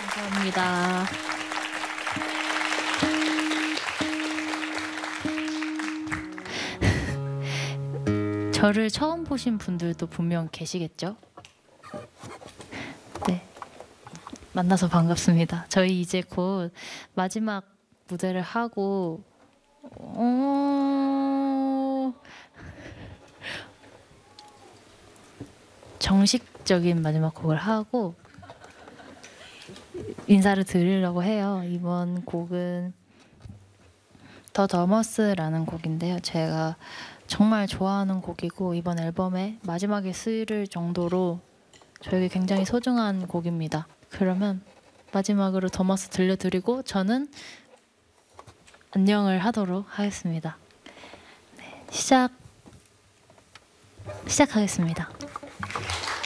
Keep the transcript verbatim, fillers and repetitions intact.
감사합니다. 저를 처음 보신 분들도 분명 계시겠죠? 네, 만나서 반갑습니다. 저희 이제 곧 마지막 무대를 하고 어... 정식적인 마지막 곡을 하고 인사를 드리려고 해요. 이번 곡은 더 더머스라는 곡인데요. 제가 정말 좋아하는 곡이고 이번 앨범의 마지막에 쓰일 정도로 저에게 굉장히 소중한 곡입니다. 그러면 마지막으로 더머스 들려드리고 저는 안녕을 하도록 하겠습니다. 네, 시작 시작하겠습니다.